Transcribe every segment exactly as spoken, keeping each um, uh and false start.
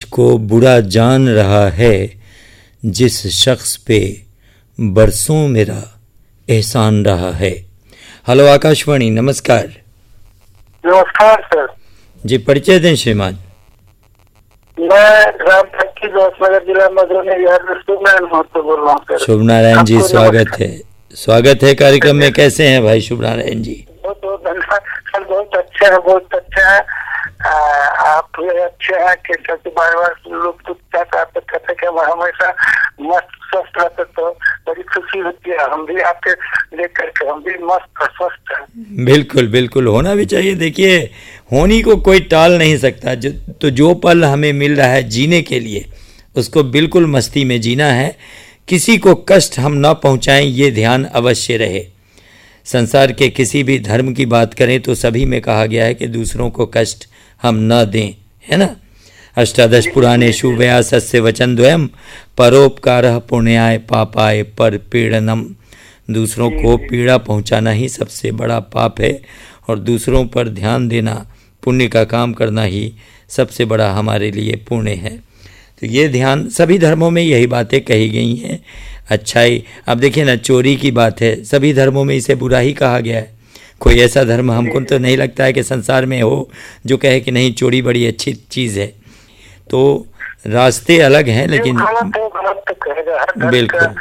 मुझको बुरा जान रहा है जिस शख्स पे बरसों मेरा एहसान रहा है। हेलो आकाशवाणी, नमस्कार। नमस्कार सर जी, परिचय दें श्रीमान। मैं रामपट्टी जोशनगर जिला मधुबनी बिहार से शुभनारायण महतो बोल रहा हूँ सर। शुभ नारायण जी, स्वागत है स्वागत है कार्यक्रम में। कैसे हैं भाई शुभ नारायण जी? बहुत बहुत धन्यवाद सर, बहुत अच्छा है, बहुत अच्छा है। आ, आप अच्छे हैं कि सच बार बार लोग पूछता कहते कि हम हमेशा मस्त स्वस्थ रहते, तो बड़ी खुशी होती है। हम भी आपके लेकर के हम भी मस्त और स्वस्थ हैं। बिल्कुल बिल्कुल, होना भी चाहिए। देखिए, होनी को कोई टाल नहीं सकता। जो तो जो पल हमें मिल रहा है जीने के लिए, उसको बिल्कुल मस्ती में जीना है। किसी को कष्ट हम ना पहुंचाएं, ये ध्यान अवश्य रहे। संसार के किसी भी धर्म की बात करें तो सभी में कहा गया है कि दूसरों को कष्ट हम न दें, है ना। अष्टादश पुराणेषु व्यासस्य वचन द्वयम् परोपकारः पुण्याय पापाय पर पीड़नम। दूसरों को पीड़ा पहुंचाना ही सबसे बड़ा पाप है और दूसरों पर ध्यान देना, पुण्य का काम करना ही सबसे बड़ा हमारे लिए पुण्य है। तो ये ध्यान, सभी धर्मों में यही बातें कही गई हैं। अच्छाई, अब देखिए ना, चोरी की बात है, सभी धर्मों में इसे बुरा ही कहा गया है। कोई ऐसा धर्म हमको तो नहीं लगता है कि संसार में हो जो कहे कि नहीं, चोरी बड़ी अच्छी चीज़ है। तो रास्ते अलग हैं, लेकिन बिल्कुल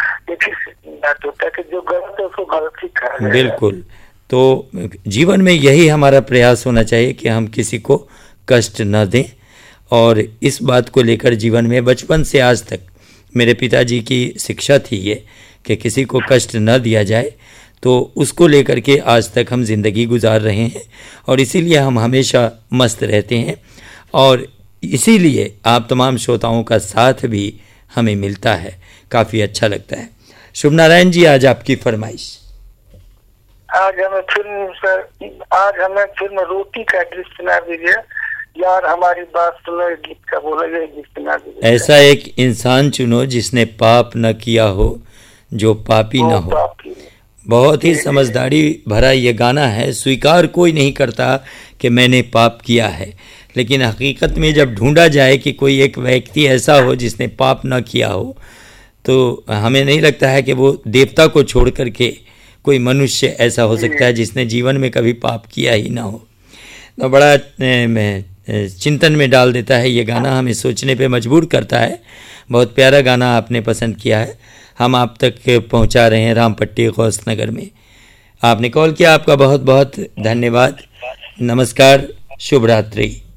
बिल्कुल। तो जीवन में यही हमारा प्रयास होना चाहिए कि हम किसी को कष्ट न दें। और इस बात को लेकर जीवन में बचपन से आज तक मेरे पिताजी की शिक्षा थी ये कि किसी को कष्ट न दिया जाए। तो उसको लेकर के आज तक हम जिंदगी गुजार रहे हैं और इसीलिए हम हमेशा मस्त रहते हैं। और इसीलिए आप तमाम श्रोताओं का साथ भी हमें मिलता है, काफ़ी अच्छा लगता है। शुभ नारायण जी, आज आपकी फरमाइश। आज हमें फिल्म सर आज हमें फिल्म रोटी का गीत सुना दीजिए। यार हमारी बात सुनो, गीत का बोला जाए, गीत सुना दीजिए। ऐसा एक इंसान चुनो जिसने पाप न किया हो, जो पापी न हो। बहुत ही समझदारी भरा ये गाना है। स्वीकार कोई नहीं करता कि मैंने पाप किया है, लेकिन हकीकत में जब ढूंढा जाए कि कोई एक व्यक्ति ऐसा हो जिसने पाप न किया हो, तो हमें नहीं लगता है कि वो देवता को छोड़ करके कोई मनुष्य ऐसा हो सकता है जिसने जीवन में कभी पाप किया ही ना हो। तो बड़ा चिंतन में डाल देता है ये गाना, हमें सोचने पे मजबूर करता है। बहुत प्यारा गाना आपने पसंद किया है, हम आप तक पहुंचा रहे हैं रामपट्टी गौसनगर में। आपने कॉल किया, आपका बहुत बहुत धन्यवाद। नमस्कार, शुभ रात्रि।